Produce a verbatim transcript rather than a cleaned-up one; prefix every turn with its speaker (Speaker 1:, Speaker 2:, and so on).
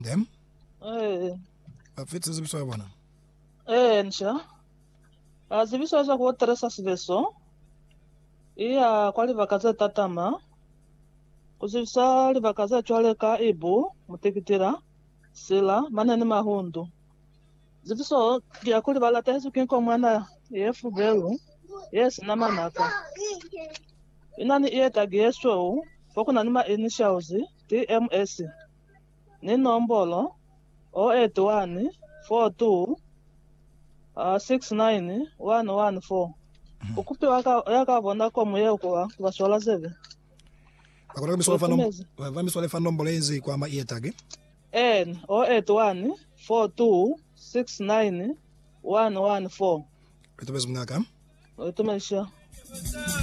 Speaker 1: Dem?
Speaker 2: Eh.
Speaker 1: Afitse zibiso bona.
Speaker 2: Eh nsha. Azibiso za ku teresa siveso. Iya kwali vakaza tatama. Kuzivisa li vakaza chwaleka ibu mutekitira sila manene mahundu. Zibiso ya kuli balata yesu kinko mwana yefu belu. Yes na manaka. Inani iye tagi yesu foku na nima initials T M S. Ni nombolo zero eight one four two uh, six nine one one four. Ukupi waka yaka bonda komu yeko bashola zebe.
Speaker 1: Akora miswala fano va miswala fano nombolo enzi kwa ma iye tagi.
Speaker 2: N zero eight one four two six nine one one four.
Speaker 1: Ito bezmnaka.
Speaker 2: Ito mesha.